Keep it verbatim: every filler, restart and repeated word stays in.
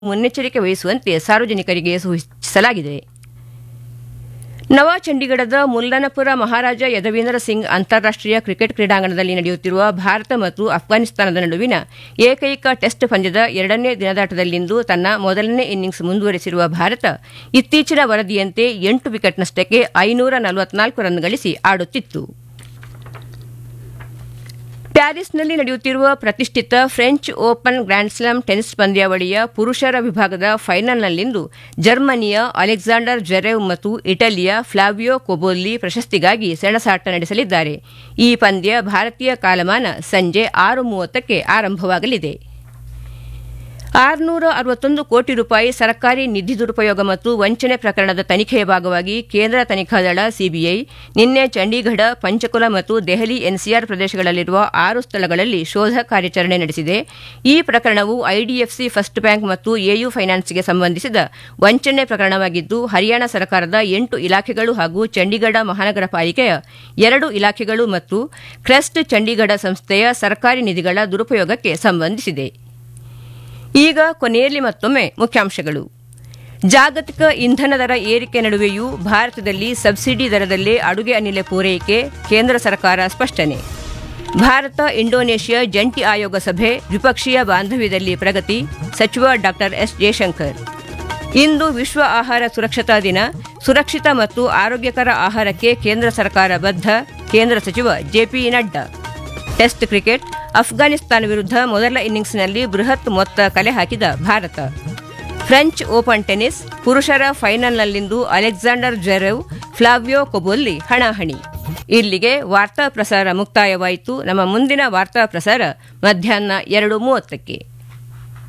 ಮುನ್ನೆಚ್ಚರಿಕೆ ವಹಿಸುವಂತೆ ಸಾರ್ವಜನಿಕರಿಗೆ ಸೂಚಿಸಲಾಗಿದೆ. ನವ ಚಂಡೀಗಢದ ಮುಲ್ಲನಪುರ ಮಹಾರಾಜ ಯದುವೀಂದ್ರ ಸಿಂಗ್ ಅಂತಾರಾಷ್ಟೀಯ ಕ್ರಿಕೆಟ್ ಕ್ರೀಡಾಂಗಣದಲ್ಲಿ ನಡೆಯುತ್ತಿರುವ ಭಾರತ ಮತ್ತು ಅಫ್ಘಾನಿಸ್ತಾನದ ನಡುವಿನ ಏಕೈಕ ಟೆಸ್ಟ್ ಪಂದ್ಯದ ಎರಡನೇ ದಿನದಾಟದಲ್ಲಿಂದು ತನ್ನ ಮೊದಲನೇ ಇನ್ನಿಂಗ್ಸ್ ಮುಂದುವರೆಸಿರುವ ಭಾರತ ಇತ್ತೀಚಿನ ವರದಿಯಂತೆ ಎಂಟು ವಿಕೆಟ್ ನಷ್ಟಕ್ಕೆ ಐನೂರ ನಲವತ್ನಾಲ್ಕು ರನ್ ಗಳಿಸಿ ಆಡುತ್ತಿತ್ತು. ಪ್ಯಾರಿಸ್ನಲ್ಲಿ ನಡೆಯುತ್ತಿರುವ ಪ್ರತಿಷ್ಠಿತ ಫ್ರೆಂಚ್ ಓಪನ್ ಗ್ರ್ಯಾಂಡ್ಸ್ಲಾಮ್ ಟೆನಿಸ್ ಪಂದ್ಯಾವಳಿಯ ಪುರುಷರ ವಿಭಾಗದ ಫೈನಲ್ನಲ್ಲಿಂದು ಜರ್ಮನಿಯ ಅಲೆಕ್ಸಾಂಡರ್ ಜ್ವೆರೆವ್ ಮತ್ತು ಇಟಲಿಯ ಫ್ಲಾವಿಯೋ ಕೊಬೋಲ್ಲಿ ಪ್ರಶಸ್ತಿಗಾಗಿ ಸೆಣಸಾಟ ನಡೆಸಲಿದ್ದಾರೆ. ಈ ಪಂದ್ಯ ಭಾರತೀಯ ಕಾಲಮಾನ ಸಂಜೆ ಆರು ಮೂವತ್ತಕ್ಕೆ ಆರಂಭವಾಗಲಿದೆ. ಆರುನೂರ ಅರವತ್ತೊಂದು ಕೋಟಿ ರೂಪಾಯಿ ಸರ್ಕಾರಿ ನಿಧಿ ದುರುಪಯೋಗ ಮತ್ತು ವಂಚನೆ ಪ್ರಕರಣದ ತನಿಖೆಯ ಭಾಗವಾಗಿ ಕೇಂದ್ರ ತನಿಖಾ ದಳ ಸಿಬಿಐ ನಿನ್ನೆ ಚಂಡೀಗಢ, ಪಂಚಕುಲ ಮತ್ತು ದೆಹಲಿ ಎನ್ಸಿಆರ್ ಪ್ರದೇಶಗಳಲ್ಲಿರುವ ಆರು ಸ್ಥಳಗಳಲ್ಲಿ ಶೋಧ ಕಾರ್ಯಾಚರಣೆ ನಡೆಸಿದೆ. ಈ ಪ್ರಕರಣವು ಐಡಿಎಫ್ಸಿ ಫಸ್ಟ್ ಬ್ಯಾಂಕ್ ಮತ್ತು ಎಯು ಫೈನಾನ್ಸ್ಗೆ ಸಂಬಂಧಿಸಿದ ವಂಚನೆ ಪ್ರಕರಣವಾಗಿದ್ದು, ಹರಿಯಾಣ ಸರ್ಕಾರದ ಎಂಟು ಇಲಾಖೆಗಳು ಹಾಗೂ ಚಂಡೀಗಢ ಮಹಾನಗರ ಪಾಲಿಕೆಯ ಎರಡು ಇಲಾಖೆಗಳು ಮತ್ತು ಕ್ರೆಸ್ಟ್ ಚಂಡೀಗಢ ಸಂಸ್ಥೆಯ ಸರ್ಕಾರಿ ನಿಧಿಗಳ ದುರುಪಯೋಗಕ್ಕೆ ಸಂಬಂಧಿಸಿದೆ. ಈಗ ಕೊನೆಯಲ್ಲಿ ಮತ್ತೊಮ್ಮೆ ಮುಖ್ಯಾಂಶಗಳು. ಜಾಗತಿಕ ಇಂಧನ ದರ ಏರಿಕೆ ನಡುವೆಯೂ ಭಾರತದಲ್ಲಿ ಸಬ್ಸಿಡಿ ದರದಲ್ಲೇ ಅಡುಗೆ ಅನಿಲ ಪೂರೈಕೆ, ಕೇಂದ್ರ ಸರ್ಕಾರ ಸ್ಪಷ್ಟನೆ. ಭಾರತ ಇಂಡೋನೇಷ್ಯಾ ಜಂಟಿ ಆಯೋಗ ಸಭೆ, ದ್ವಿಪಕ್ಷೀಯ ಬಾಂಧವ್ಯದಲ್ಲಿ ಪ್ರಗತಿ, ಸಚಿವ ಡಾ ಎಸ್ ಜಯಶಂಕರ್. ಇಂದು ವಿಶ್ವ ಆಹಾರ ಸುರಕ್ಷತಾ ದಿನ, ಸುರಕ್ಷಿತ ಮತ್ತು ಆರೋಗ್ಯಕರ ಆಹಾರಕ್ಕೆ ಕೇಂದ್ರ ಸರ್ಕಾರ ಬದ್ಧ, ಕೇಂದ್ರ ಸಚಿವ JP Nadda. Test cricket, Afghanistan ವಿರುದ್ಧ ಮೊದಲ ಇನ್ನಿಂಗ್ಸ್ನಲ್ಲಿ ಬೃಹತ್ ಮೊತ್ತ ಕಲೆ ಹಾಕಿದ ಭಾರತ. ಫ್ರೆಂಚ್ ಓಪನ್ ಟೆನಿಸ್, ಪುರುಷರ ಫೈನಲ್ನಲ್ಲಿಂದು ಅಲೆಕ್ಸಾಂಡರ್ ಜ್ವೆರೆವ್, ಫ್ಲಾವಿಯೋ ಕೊಬೋಲ್ಲಿ ಹಣಾಹಣಿ. ಇಲ್ಲಿಗೆ ವಾರ್ತಾ ಪ್ರಸಾರ ಮುಕ್ತಾಯವಾಯಿತು. ನಮ್ಮ ಮುಂದಿನ ವಾರ್ತಾ ಪ್ರಸಾರ ಮಧ್ಯಾಹ್ನ ಎರಡು ಮೂವತ್ತಕ್ಕೆ.